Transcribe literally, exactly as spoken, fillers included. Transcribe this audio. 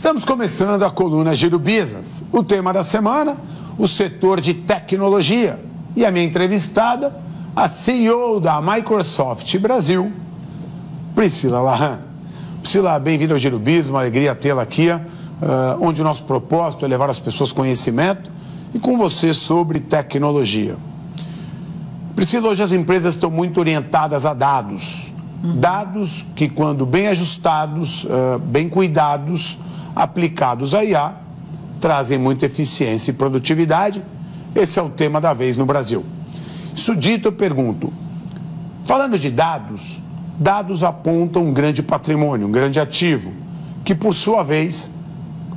Estamos começando a coluna Giro Business. O tema da semana, o setor de tecnologia. E a minha entrevistada, a C E O da Microsoft Brasil, Priscila Lahan. Priscila, bem-vinda ao Giro Business, uma alegria tê-la aqui, uh, onde o nosso propósito é levar as pessoas conhecimento e com você sobre tecnologia. Priscila, hoje as empresas estão muito orientadas a dados. Uhum. Dados que, quando bem ajustados, uh, bem cuidados, aplicados a I A, trazem muita eficiência e produtividade. Esse é o tema da vez no Brasil. Isso dito, eu pergunto, falando de dados, dados apontam um grande patrimônio, um grande ativo, que por sua vez